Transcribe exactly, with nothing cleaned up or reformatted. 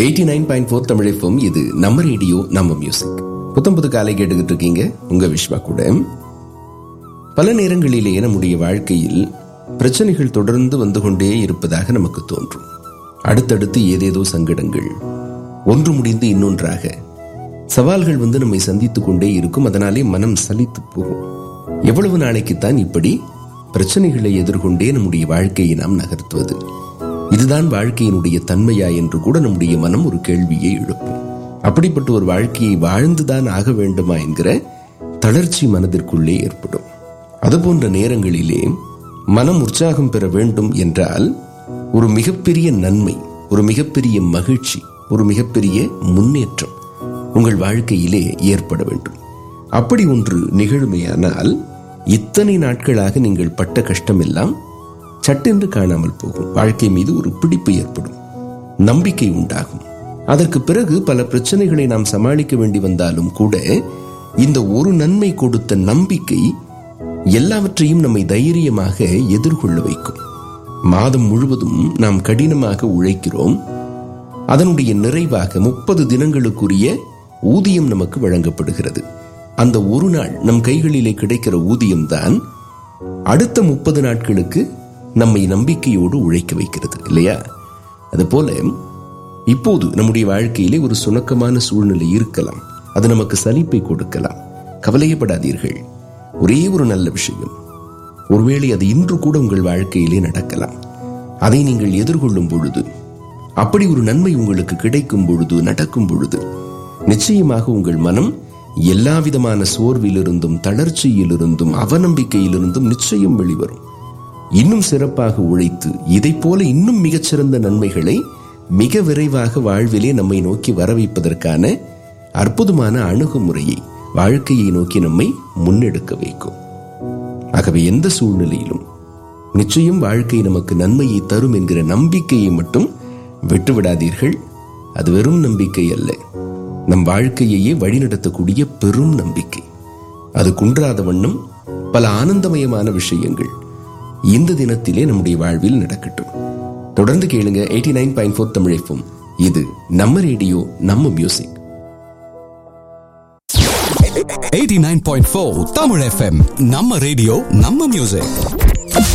Eighty nine point four Tamil FM. இது நம்ம radio நம்ம மியூசிக். புத்தம் புது காலை கேட்டுக்கிட்டு இருக்கீங்க உங்க விஸ்வா கூட. பல நேரங்களிலே நம்முடைய வாழ்க்கையில் பிரச்சனைகள் தொடர்ந்து வந்து கொண்டே இருப்பதாக நமக்கு தோன்றும். அடுத்தடுத்து ஏதேதோ சங்கடங்கள் ஒன்று முடிந்து இன்னொன்றாக சவால்கள் வந்து நம்மை சந்தித்துக் கொண்டே இருக்கும். அதனாலே மனம் சலித்து போகும். எவ்வளவு நாளைக்குத்தான் இப்படி பிரச்சனைகளை எதிர்கொண்டே நம்முடைய வாழ்க்கையை நாம் நகர்த்துவது? இதுதான் வாழ்க்கையினுடைய தன்மையா என்று கூட நம்முடைய மனம் ஒரு கேள்வியை எழுப்பும். அப்படிப்பட்ட ஒரு வாழ்க்கையை வாழ்ந்துதான் ஆக வேண்டுமா என்கிற தளர்ச்சி மனதிற்குள்ளே ஏற்படும். அதுபோன்ற நேரங்களிலே மனம் உற்சாகம் பெற வேண்டும் என்றால் ஒரு மிகப்பெரிய நன்மை, ஒரு மிகப்பெரிய மகிழ்ச்சி, ஒரு மிகப்பெரிய முன்னேற்றம் உங்கள் வாழ்க்கையிலே ஏற்பட வேண்டும். அப்படி ஒன்று நிகழுமையானால் இத்தனை நாட்களாக நீங்கள் பட்ட கஷ்டம் எல்லாம் சட்டென்று காணாமல் போகும். வாழ்க்கை மீது ஒரு பிடிப்பு ஏற்படும், நம்பிக்கை உண்டாகும். அதற்கு பிறகு பல பிரச்சனைகளை நாம் சமாளிக்க வேண்டி வந்தாலும் கூட இந்த ஒரு நன்மை கொடுத்த நம்பிக்கை எல்லாவற்றையும் நம்மை தைரியமாக எதிர்கொள்ள வைக்கும். மாதம் முழுவதும் நாம் கடினமாக உழைக்கிறோம். அதனுடைய நிறைவாக முப்பது தினங்களுக்குரிய ஊதியம் நமக்கு வழங்கப்படுகிறது. அந்த ஒரு நாள் நம் கைகளிலே கிடைக்கிற ஊதியம்தான் அடுத்த முப்பது நாட்களுக்கு நம்மை நம்பிக்கையோடு உழைக்க வைக்கிறது, இல்லையா? அதுபோல இப்போது நம்முடைய வாழ்க்கையிலே ஒரு சுணக்கமான சூழ்நிலை இருக்கலாம். அது நமக்கு சலிப்பை கொடுக்கலாம். கவலையப்படாதீர்கள். ஒரே ஒரு நல்ல விஷயம், ஒருவேளை அது இன்று கூட உங்கள் வாழ்க்கையிலே நடக்கலாம். அதை நீங்கள் எதிர்கொள்ளும் பொழுது, அப்படி ஒரு நன்மை உங்களுக்கு கிடைக்கும் பொழுது, நடக்கும் பொழுது, நிச்சயமாக உங்கள் மனம் எல்லா விதமான சோர்விலிருந்தும் தளர்ச்சியிலிருந்தும் அவநம்பிக்கையிலிருந்தும் நிச்சயம் வெளிவரும். இன்னும் சிறப்பாக உழைத்து இதை போல இன்னும் மிகச்சிறந்த நன்மைகளை மிக விரைவாக வாழ்விலே நம்மை நோக்கி வர வைப்பதற்கான அற்புதமான அணுகுமுறையை வாழ்க்கையை நோக்கி நம்மை முன்னெடுக்க வைக்கும். ஆகவே எந்த சூழ்நிலையிலும் நிச்சயம் வாழ்க்கை நமக்கு நன்மையை தரும் என்கிற நம்பிக்கையை மட்டும் விட்டுவிடாதீர்கள். அது வெறும் நம்பிக்கை அல்ல, நம் வாழ்க்கையையே வழிநடத்தக்கூடிய பெரும் நம்பிக்கை. அது குன்றாத வண்ணம் பல ஆனந்தமயமான விஷயங்கள் இந்த தினத்திலே நம்முடைய வாழ்வில் நடக்கட்டும். தொடர்ந்து கேளுங்க eighty nine point four Tamil FM. இது நம்ம ரேடியோ நம்ம music. Eighty nine point four Tamil FM, நம்ம ரேடியோ நம்ம மியூசிக்.